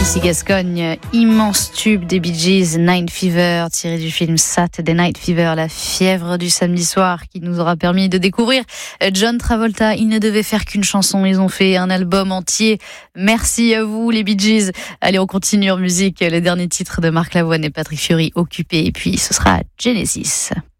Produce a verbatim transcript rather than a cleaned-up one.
Ici Gascogne, immense tube des Bee Gees, Night Fever, tiré du film Saturday Night Fever, la fièvre du samedi soir, qui nous aura permis de découvrir John Travolta. Il ne devait faire qu'une chanson, ils ont fait un album entier. Merci à vous les Bee Gees. Allez, on continue en musique, les derniers titres de Marc Lavoine et Patrick Fiori, Occupé, et puis ce sera Genesis.